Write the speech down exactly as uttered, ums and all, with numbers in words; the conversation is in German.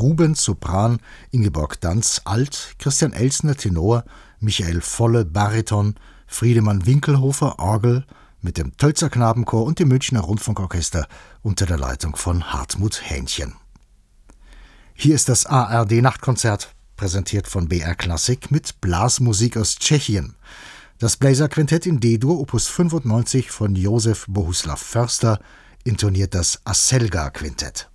Rubens Sopran, Ingeborg Danz Alt, Christian Elsner Tenor, Michael Volle Bariton, Friedemann Winkelhofer Orgel mit dem Tölzer Knabenchor und dem Münchner Rundfunkorchester unter der Leitung von Hartmut Hähnchen. Hier ist das A R D-Nachtkonzert, präsentiert von B R Klassik mit Blasmusik aus Tschechien. Das Bläserquintett in D-Dur, Opus fünfundneunzig von Josef Bohuslav Förster, intoniert das Aselga-Quintett.